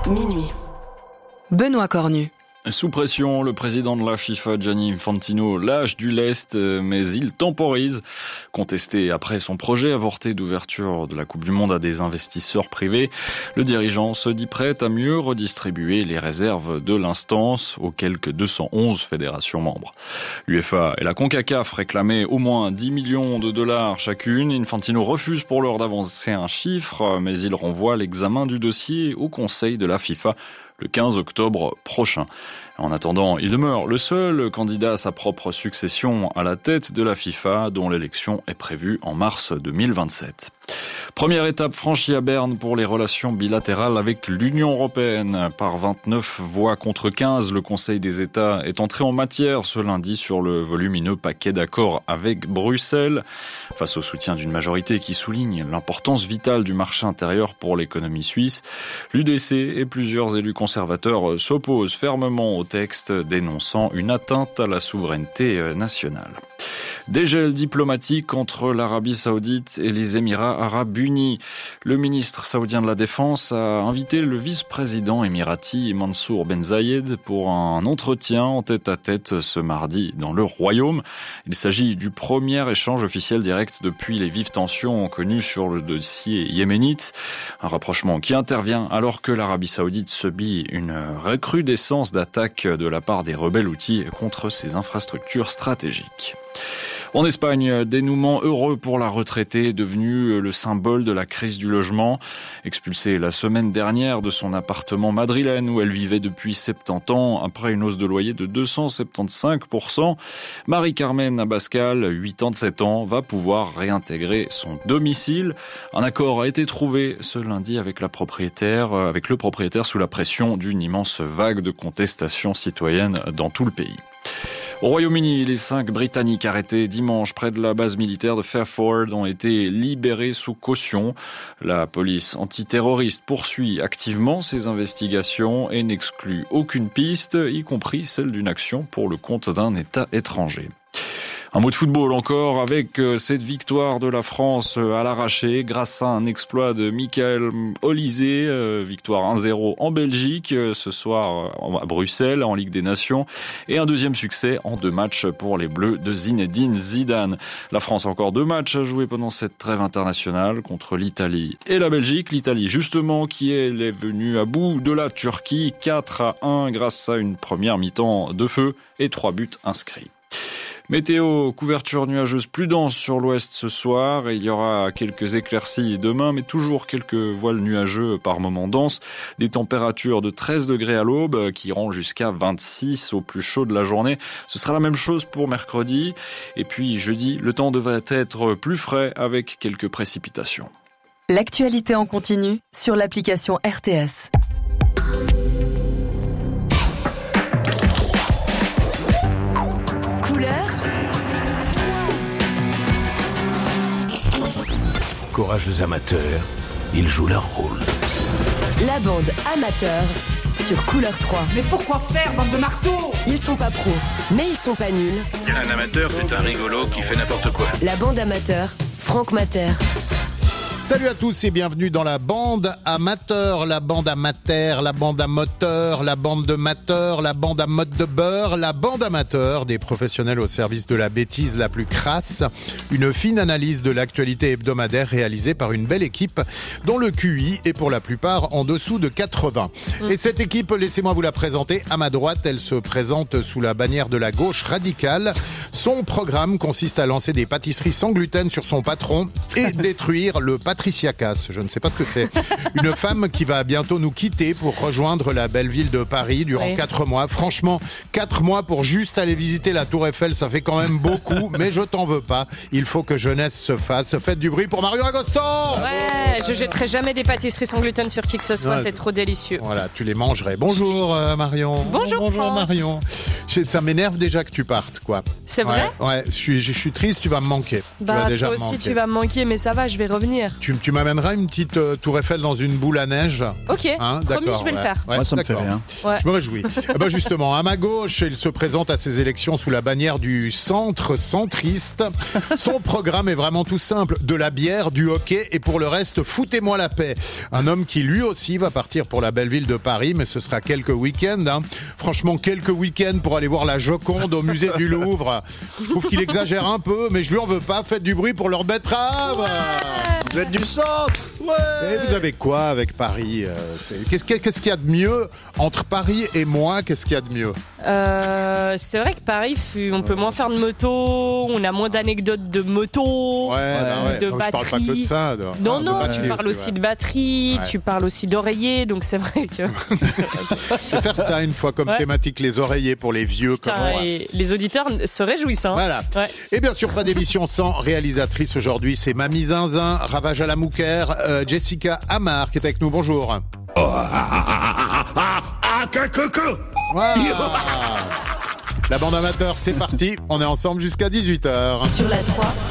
minuit. Benoît Cornu. Sous pression, le président de la FIFA, Gianni Infantino, lâche du lest, mais il temporise. Contesté après son projet avorté d'ouverture de la Coupe du Monde à des investisseurs privés, le dirigeant se dit prêt à mieux redistribuer les réserves de l'instance aux quelques 211 fédérations membres. L'UEFA et la CONCACAF réclamaient au moins 10 millions de dollars chacune. Infantino refuse pour l'heure d'avancer un chiffre, mais il renvoie l'examen du dossier au Conseil de la FIFA le 15 octobre prochain. En attendant, il demeure le seul candidat à sa propre succession à la tête de la FIFA, dont l'élection est prévue en mars 2027. Première étape franchie à Berne pour les relations bilatérales avec l'Union européenne. Par 29 voix contre 15, le Conseil des États est entré en matière ce lundi sur le volumineux paquet d'accords avec Bruxelles. Face au soutien d'une majorité qui souligne l'importance vitale du marché intérieur pour l'économie suisse, l'UDC et plusieurs élus conservateurs s'opposent fermement au texte, dénonçant une atteinte à la souveraineté nationale. Dégel diplomatique entre l'Arabie Saoudite et les Émirats Arabes Unis. Le ministre saoudien de la Défense a invité le vice-président émirati Mansour Ben Zayed pour un entretien en tête-à-tête ce mardi dans le Royaume. Il s'agit du premier échange officiel direct depuis les vives tensions connues sur le dossier yéménite. Un rapprochement qui intervient alors que l'Arabie Saoudite subit une recrudescence d'attaques de la part des rebelles houthis contre ses infrastructures stratégiques. En Espagne, dénouement heureux pour la retraitée, devenue le symbole de la crise du logement. Expulsée la semaine dernière de son appartement madrilène où elle vivait depuis 70 ans après une hausse de loyer de 275%, Marie-Carmen Abascal, 87 ans, va pouvoir réintégrer son domicile. Un accord a été trouvé ce lundi avec le propriétaire sous la pression d'une immense vague de contestation citoyenne dans tout le pays. Au Royaume-Uni, les 5 Britanniques arrêtés dimanche près de la base militaire de Fairford ont été libérés sous caution. La police antiterroriste poursuit activement ses investigations et n'exclut aucune piste, y compris celle d'une action pour le compte d'un État étranger. Un mot de football encore avec cette victoire de la France à l'arraché grâce à un exploit de Michael Olysée, victoire 1-0 en Belgique ce soir à Bruxelles en Ligue des Nations et un deuxième succès en 2 matchs pour les Bleus de Zinedine Zidane. La France a encore 2 matchs à jouer pendant cette trêve internationale contre l'Italie et la Belgique. L'Italie justement qui est venue à bout de la Turquie 4-1 grâce à une première mi-temps de feu et 3 buts inscrits. Météo, couverture nuageuse plus dense sur l'ouest ce soir. Il y aura quelques éclaircies demain, mais toujours quelques voiles nuageux par moments denses. Des températures de 13 degrés à l'aube qui iront jusqu'à 26 au plus chaud de la journée. Ce sera la même chose pour mercredi. Et puis jeudi, le temps devrait être plus frais avec quelques précipitations. L'actualité en continu sur l'application RTS. Courageux amateurs, ils jouent leur rôle. La bande amateur sur Couleur 3. Mais pourquoi faire, bande de marteaux ? Ils sont pas pros, mais ils sont pas nuls. Un amateur, c'est un rigolo qui fait n'importe quoi. La bande amateur, Franck Mater. Salut à tous et bienvenue dans la bande amateur, la bande amateur, la bande à moteur, la bande de mateur, la bande à mode de beurre, la bande amateur, des professionnels au service de la bêtise la plus crasse. Une fine analyse de l'actualité hebdomadaire réalisée par une belle équipe dont le QI est pour la plupart en dessous de 80. Et cette équipe, laissez-moi vous la présenter. À ma droite, elle se présente sous la bannière de la gauche radicale. Son programme consiste à lancer des pâtisseries sans gluten sur son patron et détruire le Patricia Cass. Je ne sais pas ce que c'est. Une femme qui va bientôt nous quitter pour rejoindre la belle ville de Paris durant 4 mois. Franchement, 4 mois pour juste aller visiter la Tour Eiffel, ça fait quand même beaucoup, mais je t'en veux pas. Il faut que jeunesse se fasse. Faites du bruit pour Marion Agoston. Ouais, je jetterai jamais des pâtisseries sans gluten sur qui que ce soit, c'est trop délicieux. Voilà, tu les mangerais. Bonjour Marion. Bonjour Marion. Ça m'énerve déjà que tu partes, quoi. C'est vrai ? Ouais, je suis triste, tu vas me manquer. Bah, toi aussi tu vas me manquer, mais ça va, je vais revenir. tu m'amèneras une petite tour Eiffel dans une boule à neige. Ok, Hein, promis, d'accord, je vais le ouais. faire. Ouais, Moi, ça me fait d'accord. rien. Ouais. Je me réjouis. Justement, à ma gauche, il se présente à ces élections sous la bannière du centre centriste. Son programme est vraiment tout simple. De la bière, du hockey et pour le reste, foutez-moi la paix. Un homme qui lui aussi va partir pour la belle ville de Paris, mais ce sera quelques week-ends. Hein. Franchement, quelques week-ends pour aller voir la Joconde au musée du Louvre. Je trouve qu'il exagère un peu, mais je lui en veux pas. Faites du bruit pour leur betterave. Vous êtes du centre. Et vous avez quoi avec Paris Qu'est-ce qu'il y a de mieux entre Paris et moi? Qu'est-ce qu'il y a de mieux? C'est vrai que Paris, on peut moins faire de moto, on a moins d'anecdotes de moto, de Non, je parle pas que batterie. de ça. Non, de batterie tu parles aussi de batterie, Ouais. tu parles aussi d'oreiller, donc c'est vrai que... Je vais faire ça une fois comme Ouais. thématique, les oreillers pour les vieux comme Putain, moi. et les auditeurs se réjouissent. Hein. Voilà. Ouais. Et bien sûr, pas d'émission sans réalisatrice aujourd'hui. C'est Mamie Zinzin, Ravage à la Mouquère, Jessica Amar qui est avec nous. Bonjour. Voilà. La bande amateur, c'est parti. On est ensemble jusqu'à 18h. Sur la 3,